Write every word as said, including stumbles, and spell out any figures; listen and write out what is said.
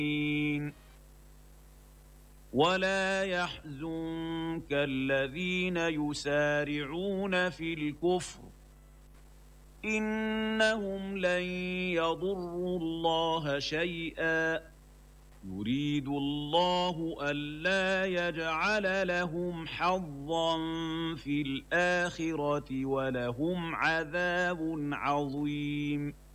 ولا يحزنك الذين يسارعون في الكفر إنهم لن يضروا الله شيئا يريد الله ألا يجعل لهم حظا في الآخرة ولهم عذاب عظيم